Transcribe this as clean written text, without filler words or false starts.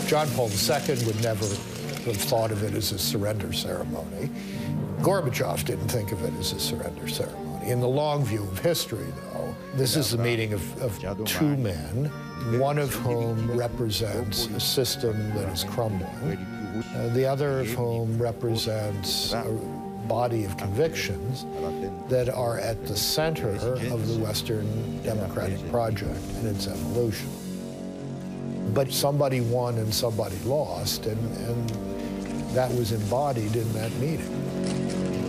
John Paul II would never have thought of it as a surrender ceremony. Gorbachev didn't think of it as a surrender ceremony. In the long view of history, though, this is the meeting of two men, one of whom represents a system that is crumbling, the other of whom represents a body of convictions that are at the center of the Western democratic project and its evolution. But somebody won and somebody lost, and that was embodied in that meeting.